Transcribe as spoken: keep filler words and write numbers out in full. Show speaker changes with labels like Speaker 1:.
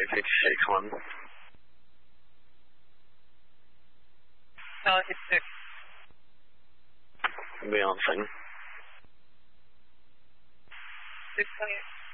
Speaker 1: eighty-six one.
Speaker 2: Uh, it's six.
Speaker 1: Be on thing.
Speaker 2: six twenty-eight.